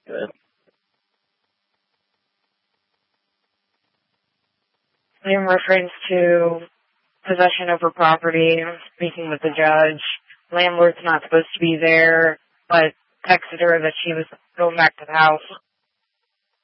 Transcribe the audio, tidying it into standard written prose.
Good. In reference to possession over property, speaking with the judge, landlord's not supposed to be there, but texted her that she was going back to the house.